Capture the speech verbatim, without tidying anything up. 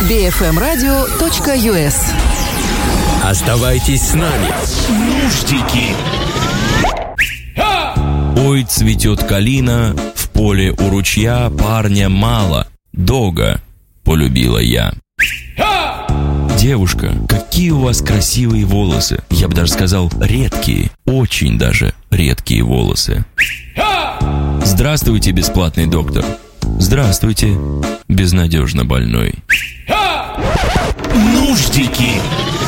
би эф эм радио точка ю эс. Оставайтесь с нами. Нуждики. Ой, цветет калина, в поле у ручья парня мало, дога полюбила я. Девушка, какие у вас красивые волосы. Я бы даже сказал, редкие, очень даже редкие волосы. Здравствуйте, бесплатный доктор. Здравствуйте, безнадежно больной. Нуждики.